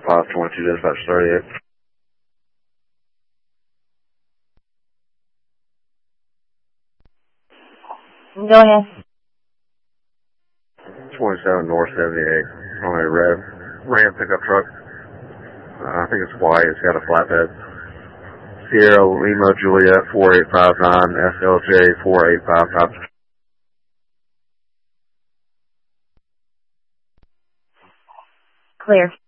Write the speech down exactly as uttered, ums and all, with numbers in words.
five twenty-two, dispatch thirty-eight. Go ahead. twenty-seven North seventy-eight on a red Ram pickup truck. Uh, I think it's white. It's got a flatbed. Sierra Lima Juliet four eight five nine S L J four eight five five. Clear.